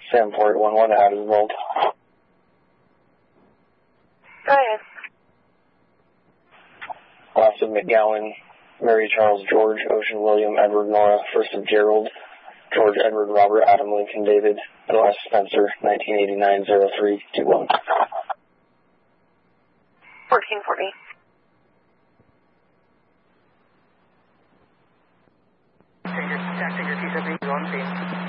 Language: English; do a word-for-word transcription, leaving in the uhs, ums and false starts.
seven four eight one one, out of the vault. Go ahead. Last of McGowan, Mary Charles George, Ocean William, Edward Nora, first of Gerald, George Edward Robert Adam Lincoln David, and last Spencer, nineteen eighty-nine oh three two one. fourteen forty. Figure, figure T W on scene.